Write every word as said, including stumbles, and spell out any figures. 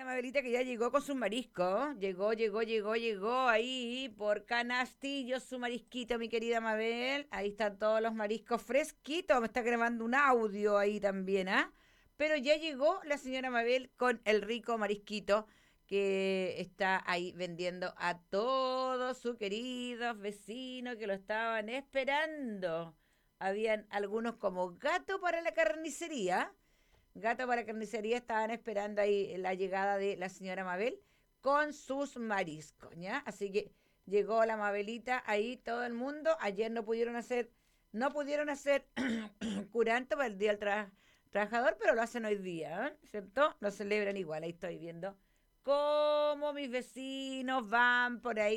la Mabelita que ya llegó con sus mariscos. Llegó, llegó, llegó, llegó ahí por canastillo su marisquito, mi querida Mabel. Ahí están todos los mariscos fresquitos. Me está grabando un audio ahí también, ¿ah? Pero ya llegó la señora Mabel con el rico marisquito que está ahí vendiendo a todos sus queridos vecinos que lo estaban esperando. Habían algunos como gato para la carnicería. Gato para carnicería estaban esperando ahí la llegada de la señora Mabel con sus mariscos, ¿ya? Así que llegó la Mabelita ahí, todo el mundo. Ayer no pudieron hacer, no pudieron hacer curanto para el Día del Tra- Trabajador, pero lo hacen hoy día, ¿eh? ¿Cierto? Lo celebran igual, ahí estoy viendo cómo mis vecinos van por ahí